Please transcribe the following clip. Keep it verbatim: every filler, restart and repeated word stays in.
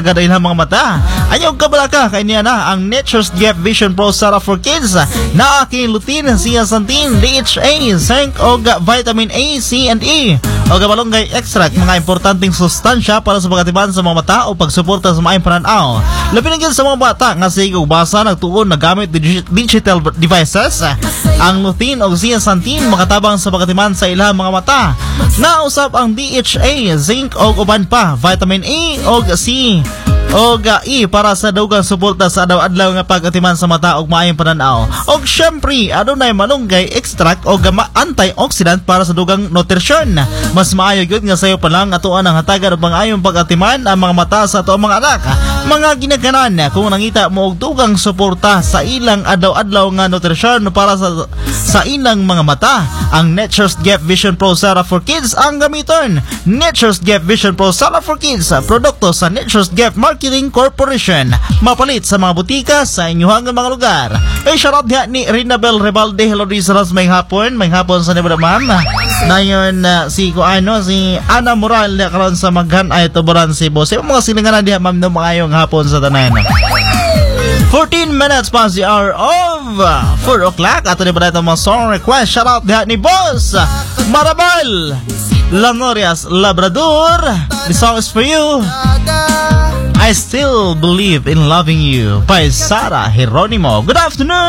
kada ilang mga mata. Anyong kabalaka kay niya na ang Nature's Gift Vision Pro Sara for Kids na aking lutein, zeaxanthin, D H A, zinc o vitamin A, C and E o malunggay extract, mga importanteng sustansya para sa pagkatiban sa mga mata o pagsuporta sa maayong pananaw. Labi na gyud sa mga bata nga sige ug basa nagtuon na gamit digi- digital devices. Ang lutein o zeaxanthin makatabang sa pagkatiman sa ilang mga mata. Nausap ang D H A, zinc o uban pa, vitamin A o C o E para sa dugang suporta sa adlaw-adlaw nga pag-atiman sa mata ug maayong pananaw. Og syempre, adunay malunggay extract o gama antioxidant para sa dugang nutrisyon. Mas maayo gyud nga sayo pa lang atuan ang hatagan og pangayong pag-atiman ang mga mata sa ato mga anak. Mga ginikanan kung nangita mo og dugang suporta sa ilang adlaw-adlaw nga nutrisyon para sa sa ilang mga mata. Ang Nature's Gift Vision Pro Sara for Kids ang gamiton. Nature's Gift Vision Pro Sara for Kids, produkto sa Nature's Gift Marketing Corporation. Mapalit sa mga butika sa inyong mga lugar. Ay shoutout diha ni Rinabel Rebalde. Hello di sa may hapon. May hapon sa nila ma'am. Na yun uh, si ko ano si Ana Moral na karon sa Maghan ay tuburan si boss. Yung mga silinganan diha ma'am no mga yung hapon sa tanan. fourteen minutes past the hour of four o'clock. Ato ni ba ito mga song request. Shoutout diha ni boss Marabal Lamorias Labrador. The song is for you. I Still Believe in Loving You by Sara Geronimo. Good afternoon.